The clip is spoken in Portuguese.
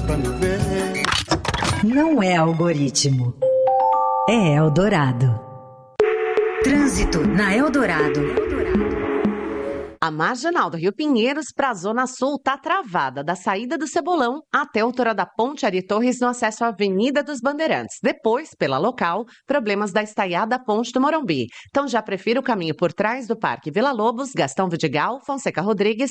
pra me ver. Não é algoritmo, é Eldorado. Trânsito na Eldorado. A marginal do Rio Pinheiros para a Zona Sul está travada, da saída do Cebolão até a altura da Ponte Ari Torres no acesso à Avenida dos Bandeirantes. Depois, pela local, problemas da estaiada Ponte do Morumbi. Então já prefira o caminho por trás do Parque Vila Lobos, Gastão Vidigal, Fonseca Rodrigues